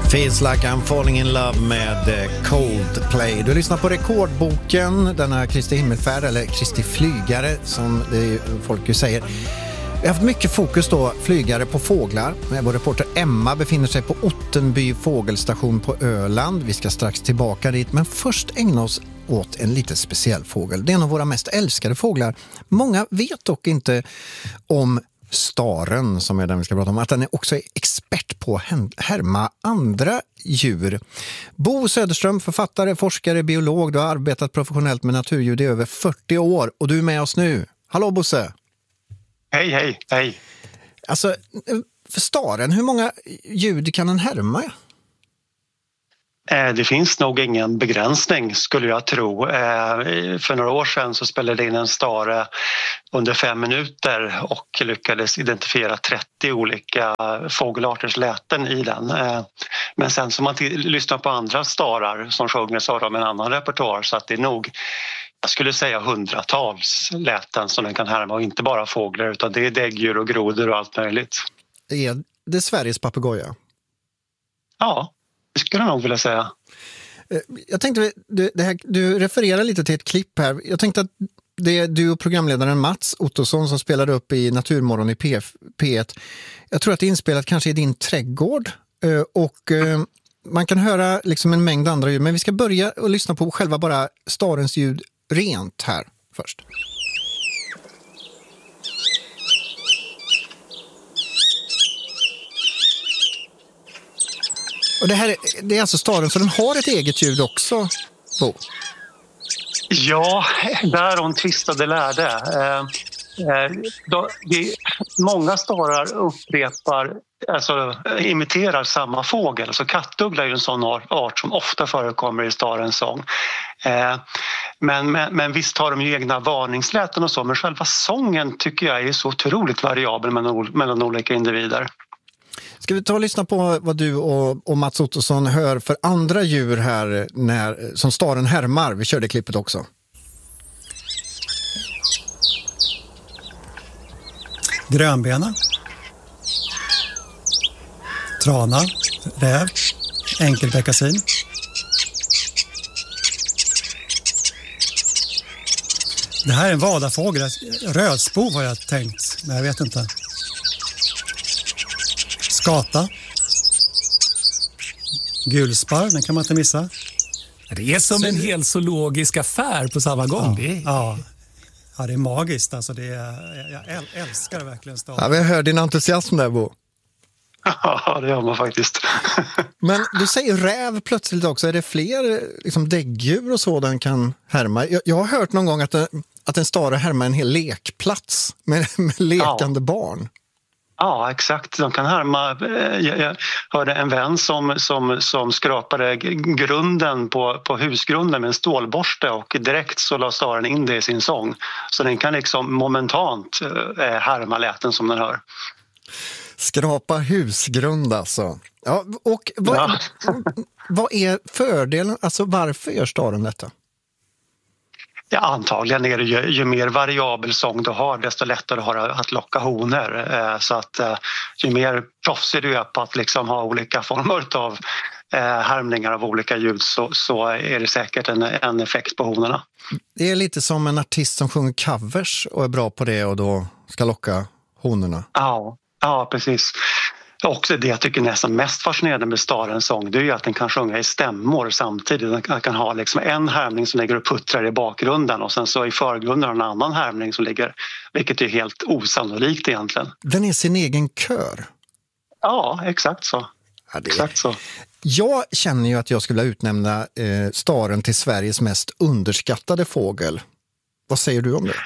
Feels like I'm falling in love med Coldplay. Du lyssnar på Rekordboken, denna Kristi himmelfärd, eller Kristi flygare som folk ju säger. Vi har haft mycket fokus då, flygare på fåglar. Vår reporter Emma befinner sig på Ottenby fågelstation på Öland. Vi ska strax tillbaka dit, men först ägna oss åt en lite speciell fågel. Det är en av våra mest älskade fåglar. Många vet dock inte om staren, som är den vi ska prata om, att den är också expert på att härma andra djur. Bo Söderström, författare, forskare, biolog. Du har arbetat professionellt med naturljud i över 40 år och du är med oss nu. Hallå Bosse! Hej. Alltså, för staren, hur många ljud kan den härma? Det finns nog ingen begränsning skulle jag tro. För några år sedan så spelade in en stare under 5 minuter och lyckades identifiera 30 olika fågelarters läten i den. Men sen som man lyssnar på andra starar som sjunger så har de en annan repertoar, så att det är nog, jag skulle säga, hundratals läten som den kan härma, och inte bara fåglar utan det är däggdjur och grodor och allt möjligt. Är det Sveriges papegoja? Ja, det skulle jag nog vilja säga. Jag tänkte, du refererar lite till ett klipp här. Jag tänkte att det är du och programledaren Mats Ottosson som spelade upp i Naturmorgon i P1. Jag tror att det är inspelat kanske i din trädgård. Och man kan höra liksom en mängd andra ljud. Men vi ska börja och lyssna på själva bara starens ljud rent här först. Och det är alltså staren, så den har ett eget ljud också, Bo? Ja, där hon tvistade lärde. Många starar imiterar samma fågel. Alltså kattuggla är ju en sån art som ofta förekommer i starens sång. Men visst har de ju egna varningsläten och så, men själva sången tycker jag är så otroligt variabel mellan olika individer. Ska vi ta och lyssna på vad du och Mats Ottosson hör för andra djur här som staren härmar? Vi körde klippet också. Grönbena, trana, räv, enkelbeckasin. Det här är en vadarfågel. Rödspov har jag tänkt, men jag vet inte. Skata. Gulspar, den kan man inte missa. Det är som en hel zoologisk affär på samma gång. Ja, det är magiskt. Alltså jag älskar verkligen staden. Ja, vi hör din entusiasm där, Bo. Ja, det gör man faktiskt. Men du säger räv plötsligt också. Är det fler liksom däggdjur och så den kan härma? Jag har hört någon gång att en stare härmar en hel lekplats med lekande barn. Ja, exakt. De kan härma. Jag hörde en vän som skrapade grunden på husgrunden med en stålborste, och direkt så la staren in det i sin sång. Så den kan liksom momentant härma läten som den hör. Skrapa husgrund alltså. Ja, och vad är fördelen? Alltså varför gör staren detta? Ja, antagligen är det ju mer variabel sång du har, desto lättare har det att locka honor. Så att ju mer proffsig du är på att liksom ha olika former av härmningar av olika ljud, så är det säkert en effekt på honorna. Det är lite som en artist som sjunger covers och är bra på det och då ska locka honorna. Ja, precis. Också det jag tycker nästan mest fascinerande med starens sång, det är ju att den kan sjunga i stämmor samtidigt. Den kan ha liksom en härmning som ligger och puttrar i bakgrunden, och sen så i förgrunden en annan härmning som ligger, vilket är helt osannolikt egentligen. Den är sin egen kör. Ja, exakt så. Ja, exakt så. Jag känner ju att jag skulle utnämna staren till Sveriges mest underskattade fågel. Vad säger du om det?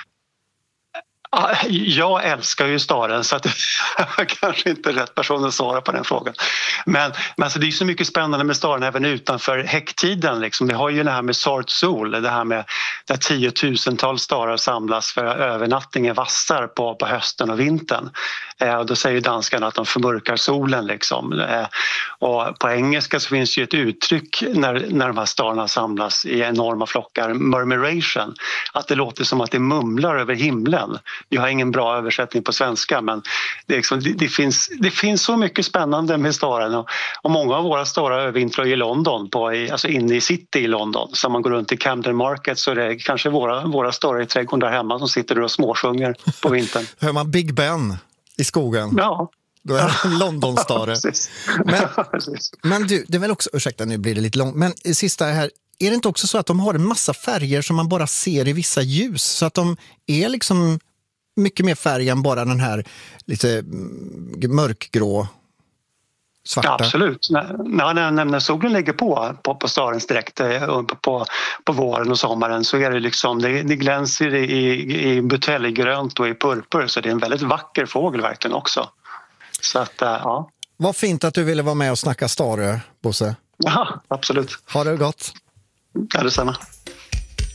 Jag älskar ju staren, så att jag kanske inte är rätt person att svara på den frågan. Men alltså, det är så mycket spännande med staren även utanför häcktiden. Liksom. Vi har ju det här med sortsol, det här med där 10,000-tals starar samlas för övernattning i vassar på hösten och vintern. Och då säger danskarna att de förmörkar solen. Liksom. Och på engelska så finns ju ett uttryck när de här stararna samlas i enorma flockar, murmuration. Att det låter som att det mumlar över himlen. Jag har ingen bra översättning på svenska, men det finns så mycket spännande med staren, och många av våra starar övervintrar i London, alltså inne i city i London. Så man går runt i Camden Market så är det kanske våra starar i trädgården där hemma som sitter och småsjunger på vintern. Hör man Big Ben i skogen? Ja. Då är det en Londonstare. Men du, det är väl också, ursäkta nu blir det lite långt, men sista här, är det inte också så att de har en massa färger som man bara ser i vissa ljus, så att de är liksom mycket mer färg än bara den här lite mörkgrå svarta? Ja, absolut. När solen ligger på starens direkt på våren och sommaren, så är det liksom, det glänser i buteljgrönt och i purpur, så det är en väldigt vacker fågel verkligen också. Så att, ja. Vad fint att du ville vara med och snacka stare, Bosse. Ja, absolut. Ha det gott. Ja, detsamma.